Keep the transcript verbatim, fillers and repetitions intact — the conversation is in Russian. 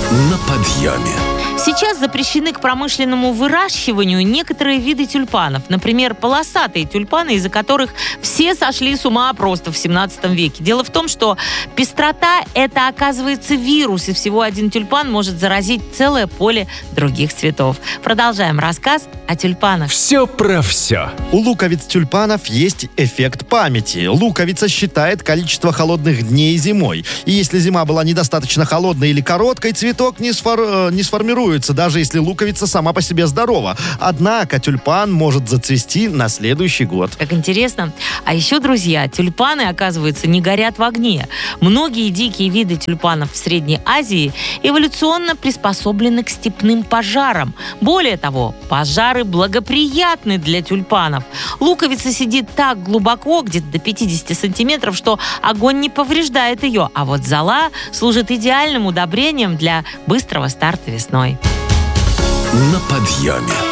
На подъеме. Сейчас запрещены к промышленному выращиванию некоторые виды тюльпанов. Например, полосатые тюльпаны, из-за которых все сошли с ума просто в семнадцатом веке. Дело в том, что пестрота – это, оказывается, вирус, и всего один тюльпан может заразить целое поле других цветов. Продолжаем рассказ о тюльпанах. Все про все. У луковиц тюльпанов есть эффект памяти. Луковица считает количество холодных дней зимой. И если зима была недостаточно холодной или короткой, цветок не, сфор... не сформируется, даже если луковица сама по себе здорова. Однако тюльпан может зацвести на следующий год. Как интересно. А еще, друзья, тюльпаны, оказывается, не горят в огне. Многие дикие виды тюльпанов в Средней Азии эволюционно приспособлены к степным пожарам. Более того, пожары благоприятны для тюльпанов. Луковица сидит так глубоко, где-то до пятидесяти сантиметров, что огонь не повреждает ее. А вот зола служит идеальным удобрением для быстрого старта весной. На подъеме.